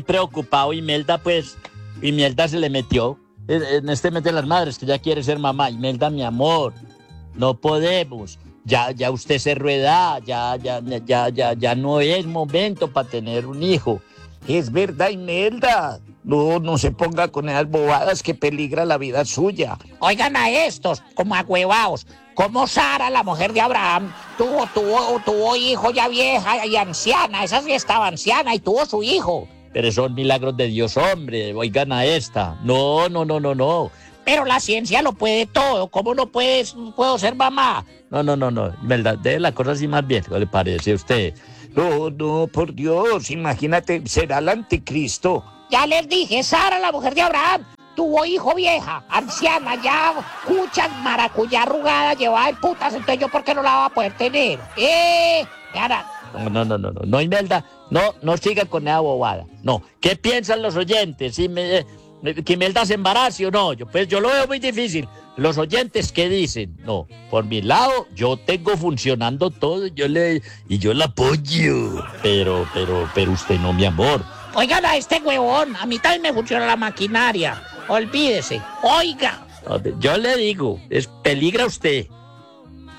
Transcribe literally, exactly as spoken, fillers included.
preocupado. Imelda, pues, Imelda se le metió. En en este mes de las madres, que ya quiere ser mamá. Imelda, mi amor, no podemos. Ya, ya usted se rueda, ya, ya, ya, ya, ya no es momento para tener un hijo. Es verdad, Imelda. No, no se ponga con esas bobadas que peligra la vida suya. Oigan a estos, como agüevaos. Como Sara, la mujer de Abraham, tuvo, tuvo, tuvo hijo ya vieja y anciana. Esa sí estaba anciana y tuvo su hijo. Pero son milagros de Dios, hombre. Oigan a esta. No, no, no, no, no. Pero la ciencia lo puede todo. ¿Cómo no puedes, puedo ser mamá? No, no, no, no. Imelda, de la cosa así más bien. ¿Qué le parece a usted? No, no, por Dios, imagínate, será el anticristo. Ya les dije, Sara, la mujer de Abraham, tuvo hijo vieja, anciana, ya cuchas, maracuyá arrugada, llevada en putas, entonces yo ¿por qué no la va a poder tener? ¡Eh! Cara. No, no, no, no, no, no, Imelda, no, no siga con esa bobada. No, ¿qué piensan los oyentes? Si me, eh, que Imelda se embarace o no, yo, pues yo lo veo muy difícil. Los oyentes, ¿qué dicen? No, por mi lado, yo tengo funcionando todo, yo le, y yo la apoyo. Pero, pero, pero usted no, mi amor. Oigan a este huevón, a mí también me funciona la maquinaria. Olvídese, oiga. Yo le digo, es peligra usted.